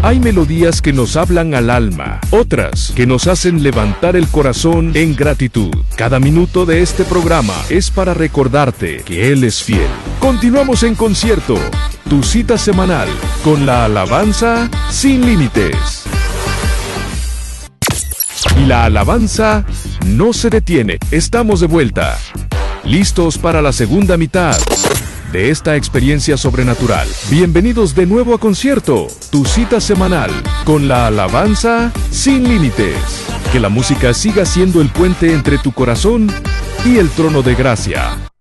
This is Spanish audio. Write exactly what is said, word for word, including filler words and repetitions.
Hay melodías que nos hablan al alma, otras que nos hacen levantar el corazón en gratitud. Cada minuto de este programa es para recordarte que Él es fiel. Continuamos en concierto, tu cita semanal con la alabanza sin límites. Y la alabanza no se detiene. Estamos de vuelta, listos para la segunda mitad de esta experiencia sobrenatural. Bienvenidos de nuevo a Concierto, tu cita semanal con la alabanza sin límites. Que la música siga siendo el puente entre tu corazón y el trono de gracia.